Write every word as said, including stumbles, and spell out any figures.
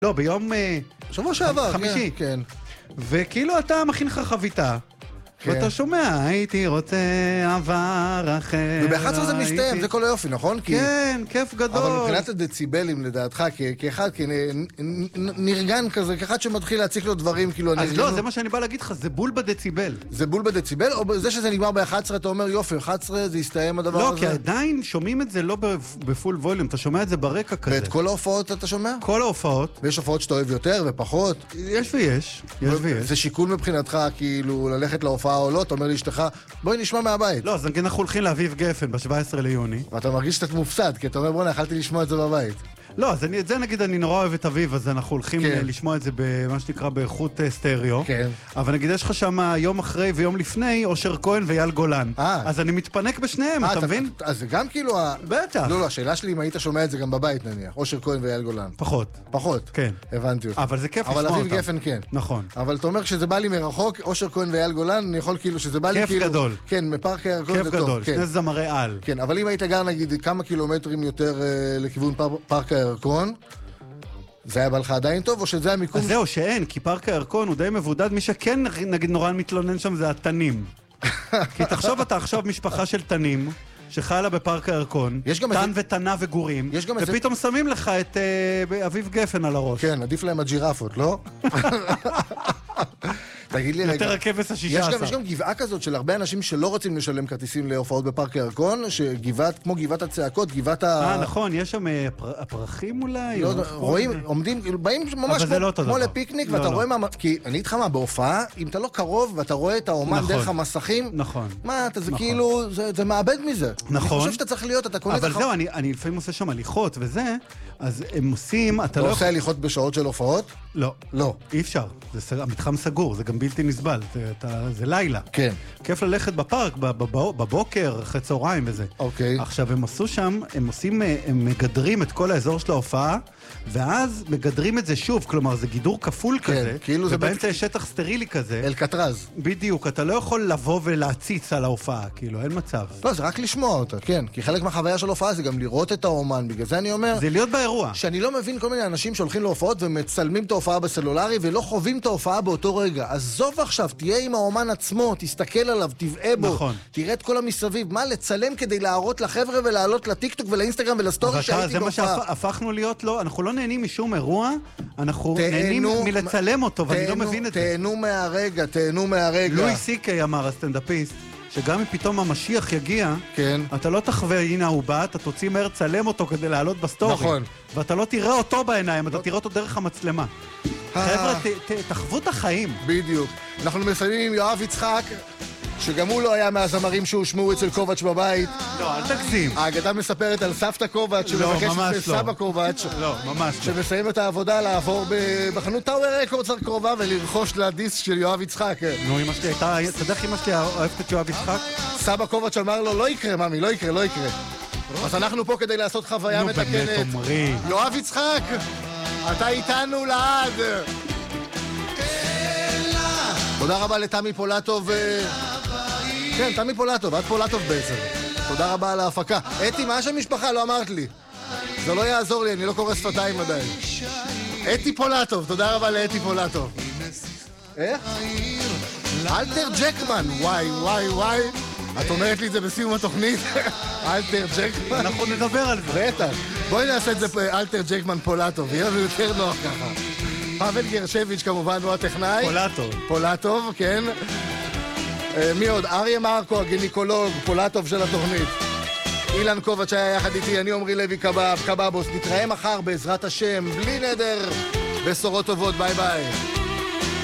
לא, ביום... שבוע שעבר, חמישי. כן. וכאילו אתה מכין לך חביתה. ואתה שומע, הייתי רוצה עבר אחר. וב-אחת עשרה זה מסתיים, זה כל היופי, נכון? כן, כיף גדול. אבל מבחינת הדציבלים, לדעתך, כאחד, כנרגן כזה, כאחד שמתחיל להציק לו דברים, כאילו... אז לא, זה מה שאני בא להגיד לך, זה בול בדציבל. זה בול בדציבל? או זה שזה נגמר ב-אחת עשרה, אתה אומר, יופי, אחת עשרה, זה יסתיים הדבר הזה? לא, כי עדיין שומעים את זה לא בפול ווליום, אתה שומע את זה ברקע כזה. ואת כל ההופעות אתה שומע? כל ההופעות. ויש הופעות שאתה אוהב יותר ופחות? יש ויש, יש ויש. זה שיקול מבחינתך, כאילו, ללכת להופעה או לא, אתה אומר לאשתך, בואי נשמע מהבית. לא, אז נגיד אנחנו הולכים לאביב גפן ב-שבעה עשר ליוני. ואתה מרגיש שאתה מופסד, כי אתה אומר, בוא'נה, יכלתי לשמוע את זה בבית. לא, אז אני, את זה נגיד אני נורא אוהב את אביב, אז אנחנו הולכים כן. לשמוע את זה במה שנקרא באיכות סטריאו. כן. אבל נגיד יש לך שם יום אחרי ויום לפני, אושר כהן ואייל גולן. 아. אז אני מתפנק בשניהם, 아, אתה, אתה מבין? אז זה גם כאילו... בטח. לא, לא, השאלה שלי אם היית שומע את זה גם בבית נניח, אושר כהן ואייל גולן. פחות. פחות? כן. הבנתי אותך. אבל זה כיף לשמוע אותם. אבל אביב גפן כן. נכון. אבל אתה אומר כשזה בא לי מרחוק, אושר כהן ואייל גולן, אני יכול כאילו שזה בא לי כאילו... כיף גדול. כן, מפארק הירקון כיף גדול, שני זמרי על. כן, אבל אם היית גר נגיד כמה קילומטרים יותר לכיוון פארק הירקון, זה היה בא לך עדיין טוב, או שזה המיקום... אז זהו, שאין, כי פארק הירקון הוא די מבודד, מי שכן נגיד נורא מתלונן שם זה התנים. כי תחשוב אתה עכשיו משפחה של תנים, שחיילה בפארק הירקון, תן ותנה וגורים, ופתאום שמים לך את אביב גפן על הראש. כן, עדיף להם הג'ירפות, לא? תגיד לי רגע. יותר הכבש השישה יש עשר. גם, יש גם גבעה כזאת של הרבה אנשים שלא רוצים לשלם כרטיסים להופעות בפארק הירקון, שגבעת, כמו גבעת הצעקות, גבעת ה... אה, נכון, יש שם הפרחים אולי? לא, רואים, עומדים, באים ממש כמו לפיקניק, ואתה רואה מה... כי אני איתך מה, בהופעה, אם אתה לא קרוב, ואתה רואה את האומן דרך המסכים, נכון. מה, זה כאילו, זה מאבד מזה. נכון. אני חושב שאתה צריך להיות, אתה קונה... אבל זהו, אני לפעמים עושה שם הליכות וזה, אז הם עושים, אתה לא... אתה עושה הליכות בשעות של הופעות? לא. לא. אי אפשר. זה המתחם סגור, זה גם בלתי נסבל. זה, אתה, זה לילה. כן. כיף ללכת בפארק, בבוקר, אחרי צהריים וזה. אוקיי. עכשיו, הם עשו שם, הם עושים, הם מגדרים את כל האזור של ההופעה, ואז מגדרים את זה שוב, כלומר, זה גידור כפול כן, כזה, כאילו ובאמצע זה יש שטח סטרילי כזה. אלקטרז. בדיוק, אתה לא יכול לבוא ולהציץ על ההופעה, כאילו, אין מצב. לא, זה רק לשמוע אותה, כן. כי חלק מהחוויה של ההופעה זה גם לראות את האומן, בגלל זה אני אומר... זה להיות באירוע. שאני לא מבין כל מיני אנשים שהולכים להופעות ומצלמים את ההופעה בסלולרי ולא חווים את ההופעה באותו רגע. עזוב עכשיו, תהיה עם האומן עצמו, תסתכל עליו, תבעה בו, נכון. תראה את כל המסביב. מה לצלם כדי להראות לחבר'ה ולעלות לטיקטוק ולאינסטגרם ולסטורי שהייתי בהופעה. זה מה שהפכנו להיות, לא, אנחנו לא נהנים משום אירוע, אנחנו נהנים מלצלם אותו, ואני לא מבין את זה. תהנו מהרגע, תהנו מהרגע. לואי סי-קיי אמר, הסטנדאפיסט, שגם אם פתאום המשיח יגיע, כן. אתה לא תחווה, הנה הוא בא, אתה תוציא מהר צלם אותו כדי לעלות בסטורי. נכון. ואתה לא תראה אותו בעיניים, אתה תראה אותו דרך המצלמה. חבר'ה, תחוו את החיים. בדיוק. אנחנו מסיימים עם יואב יצחק, שגם הוא לא היה מהזמרים שהושמעו אצל קובץ' בבית. לא, אל תגזים. האגדה מספרת על סבתא קובץ' שמבקשת לסבא קובץ'. לא, ממש לא. שמסיים את העבודה לעבור בחנות טאוור רקורדס הקרובה ולרכוש לדיסק של יואב יצחק. נו, אמא שלי הייתה, אתה יודע איך אמא שלי אוהבת את יואב יצחק? סבא קובץ' אמר לו, לא יקרה, ממי, לא יקרה, לא יקרה. אז אנחנו פה כדי לעשות חוויה מתקנת. נו, באמת, אומרי. יואב יצחק, אתה איתנו לעד. תודה רבה לתמי פולטוב. כן, תמי פולטוב, את פולטוב בעצם. תודה רבה על ההפקה. אתי, מה שם משפחה? לא אמרת לי. זה לא יעזור לי, אני לא קורא שפתיים עדיין. אתי פולטוב, תודה רבה לאתי פולטוב. איך? אלתר ג'קמן, וואי, וואי, וואי. את אומרת לי את זה בסיום התוכנית? אלתר ג'קמן? אנחנו נדבר על זה. בטח. בואי נעשה את זה אלתר ג'קמן פולטוב, יהיה לנו יותר נוח ככה. פאבל גרשביץ' כמובן הוא הטכנאי. פולטוב. פולטוב, כן. מי עוד? אריה מרקו, הגינקולוג, פולטוב של התוכנית. אילן קובץ' היה יחד איתי, אני עומרי לוי קבב, קבבוס. נתראה מחר בעזרת השם, בלי נדר, בשורות טובות, ביי ביי.